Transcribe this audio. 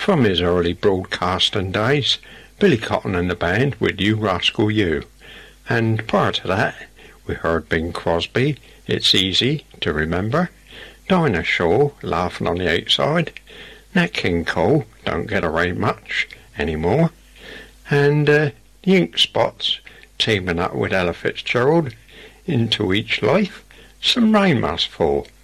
from his early broadcasting days, Billy Cotton and the band with You Rascal You. And prior to that, we heard Bing Crosby, It's Easy to Remember, Dinah Shaw, Laughing on the Outside, Nat King Cole, Don't Get Away Much Anymore, and the Ink Spots teaming up with Ella Fitzgerald, Into Each Life, Some Rain Must Fall.